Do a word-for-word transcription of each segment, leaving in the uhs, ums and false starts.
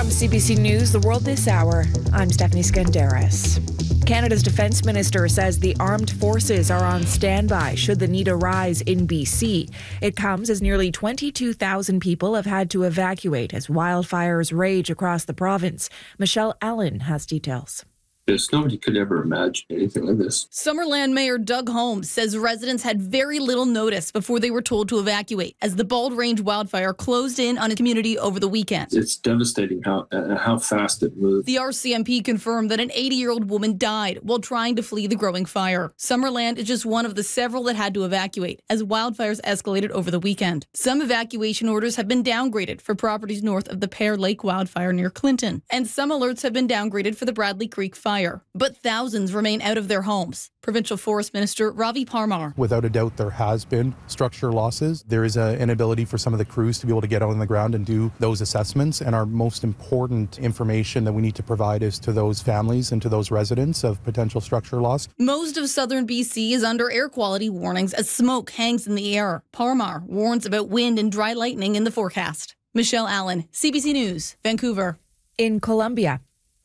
From C B C News, The World This Hour, I'm Stephanie Skandaris. Canada's Defence Minister says the armed forces are on standby should the need arise in B C. It comes as nearly twenty-two thousand people have had to evacuate as wildfires rage across the province. Michelle Allen has details. Yes, nobody could ever imagine anything like this. Summerland Mayor Doug Holmes says residents had very little notice before they were told to evacuate as the Bald Range wildfire closed in on a community over the weekend. It's devastating how uh, how fast it moved. The R C M P confirmed that an eighty-year-old woman died while trying to flee the growing fire. Summerland is just one of the several that had to evacuate as wildfires escalated over the weekend. Some evacuation orders have been downgraded for properties north of the Pear Lake wildfire near Clinton, and some alerts have been downgraded for the Bradley Creek fire. But thousands remain out of their homes. Provincial Forest Minister Ravi Parmar. Without a doubt, there has been structure losses. There is an inability for some of the crews to be able to get out on the ground and do those assessments. And our most important information that we need to provide is to those families and to those residents of potential structure loss. Most of southern B C is under air quality warnings as smoke hangs in the air. Parmar warns about wind and dry lightning in the forecast. Michelle Allen, C B C News, Vancouver. In Colombia,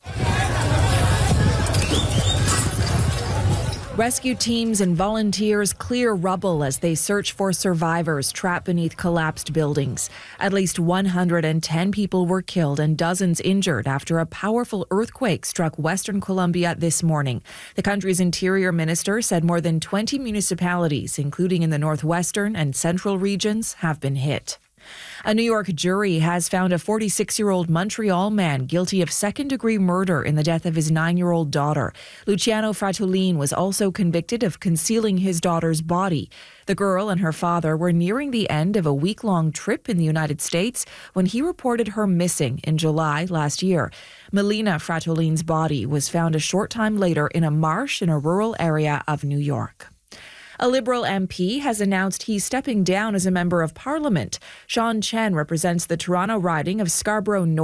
rescue teams and volunteers clear rubble as they search for survivors trapped beneath collapsed buildings. At least one hundred ten people were killed and dozens injured after a powerful earthquake struck western Colombia this morning. The country's interior minister said more than twenty municipalities, including in the northwestern and central regions, have been hit. A New York jury has found a forty-six-year-old Montreal man guilty of second-degree murder in the death of his nine-year-old daughter. Luciano Fratolin was also convicted of concealing his daughter's body. The girl and her father were nearing the end of a week-long trip in the United States when he reported her missing in July last year. Melina Fratolin's body was found a short time later in a marsh in a rural area of New York. A Liberal M P has announced he's stepping down as a member of Parliament. Sean Chen represents the Toronto riding of Scarborough North.